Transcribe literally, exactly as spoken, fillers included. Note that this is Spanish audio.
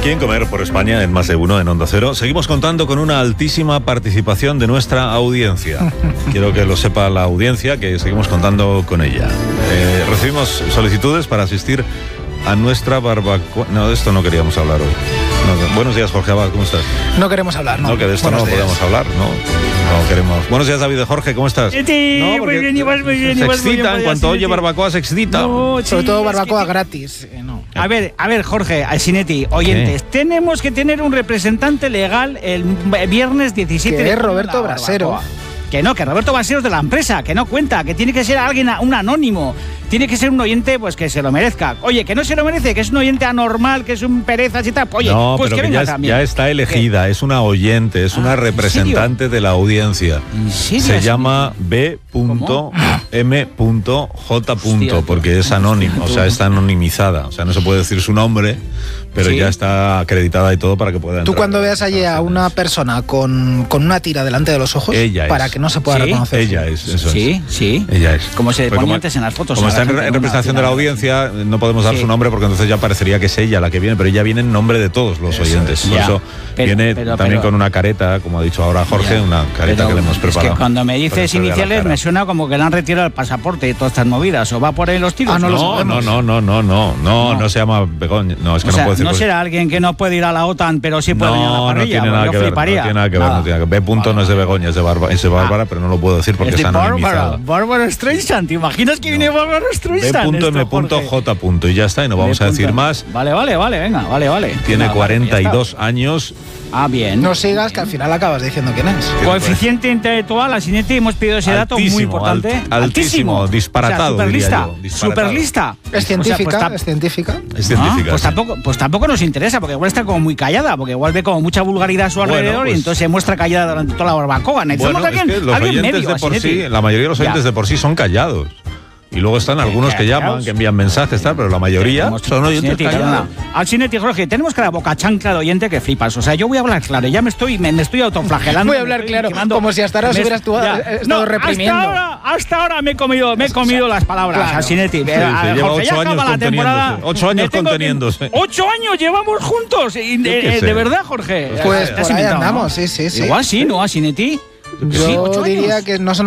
Aquí en Comer por España, en Más de Uno, en Onda Cero, seguimos contando con una altísima participación de nuestra audiencia. Quiero que lo sepa la audiencia, que seguimos contando con ella. Eh, recibimos solicitudes para asistir a nuestra barbacoa. No, de esto no queríamos hablar hoy. No, buenos días, Jorge Abad, ¿cómo estás? No queremos hablar, ¿no? No, que de esto buenos no días. podemos hablar, ¿no? No queremos. Buenos días, David de Jorge, ¿cómo estás? Sí, no, muy bien, igual, muy bien, se igual, muy bien, excita, en cuanto Sinetti. oye barbacoa se excita. No, sí, Sobre todo es barbacoa que- gratis. eh, no. A ver, a ver, Jorge, a Sinetti, oyentes, tenemos que tener un representante legal el viernes diecisiete Que de es junio en Roberto la Brasero. barbacoa. Que no, que Roberto Brasero es de la empresa, que no cuenta, que tiene que ser alguien, un anónimo, tiene que ser un oyente pues que se lo merezca. Oye, que no se lo merece, que es un oyente anormal, que es un perezas y tal. Oye, no, pues pero que que venga ya, es- también. ya está elegida, es una oyente, es Ah, una ¿en representante de la audiencia. ¿En serio? Se llama B M J. Hostia, porque es anónimo, o sea, está anonimizada. O sea, no se puede decir su nombre, pero Sí. ya está acreditada y todo para que pueda entrar. Tú cuando veas allí a una persona con, con una tira delante de los ojos, Ella para es. que no se pueda Sí, reconocer. Ella es, eso Sí, es. sí. Ella es. Como se Pues ponía antes en las fotos. Como a la está en, gente en con una representación de la tira. audiencia, no podemos dar Sí. su nombre porque entonces ya parecería que es ella la que viene, pero ella viene en nombre de todos los Eso oyentes. es. Por Ya. eso Pero- viene pero- también pero- con una careta, como ha dicho ahora Jorge, Ya. una careta Pero que le hemos preparado. Es que cuando me para que dices se vea la iniciales cara. me suena como que le han retirado el pasaporte y todas estas movidas. ¿O va por ahí los tiros? Ah, no lo No, no, sabemos. no, no, no, no, no, No. no se llama Begoña. No, es que O no sea, puedo decir. no cosas. será alguien que no puede ir a la OTAN, pero sí puede venir a la No, no parrilla. tiene pues nada yo que ver. fliparía. No tiene nada que ver. Nada. No tiene nada que ver. B punto no es de Begoña, es de, Barba, es de Bárbara, pero no lo puedo decir porque Es de está Bárbara, anonimizada. Bárbara Streisand. ¿Te imaginas que viene Bárbara B Streisand? punto M esto, punto Jorge? J. Y ya está, y no vamos a B decir punto- más. Vale, vale, vale, venga, vale, vale. Tiene Venga, cuarenta y vale, dos años. ya está. Ah, bien. No sigas, que al final acabas diciendo quién es. Coeficiente intelectual, a Sinetti hemos pedido ese dato muy Altísimo, importante. alt- altísimo, disparatado, O sea, diría superlista, yo, disparatado. superlista. Es científica, O sea, pues, ta- es científica. Es Ah, científica. pues sí. tampoco, pues tampoco nos interesa, porque igual está como muy callada, porque igual ve como mucha vulgaridad a su Bueno, alrededor pues- y entonces se muestra callada durante toda la barbacoa. Necesitamos Bueno, es alguien, que los alguien oyentes medio, de por Sinetti. sí, la mayoría de los oyentes Ya. de por sí son callados. Y luego están algunos que llaman, Callados. que envían mensajes, tal, pero la mayoría Tenemos- son oyentes Sinetti, callados. perdona. Al Sinetti, Jorge, tenemos cada boca chancla de oyente que flipas. O sea, yo voy a hablar claro, ya me estoy, me, me estoy autoflagelando. Voy a me hablar estoy claro, quemando. como si hasta ahora os Me- hubieras tú- ya. eh, estado No, reprimiendo. Hasta ahora, hasta ahora me he comido, me he comido las palabras Claro. al Sinetti. Sí, sí, Eh, a- lleva Jorge, ya ocho acaba años la temporada. conteniéndose. Ocho años Me tengo que- conteniéndose. Ocho años llevamos juntos. Y de, qué eh, sé. de verdad, Jorge. Pues Te has por ahí inventado, ¿no? andamos, sí, sí, sí. Igual sí, ¿no? A Sinetti. Yo Sí, ocho diría años. que no son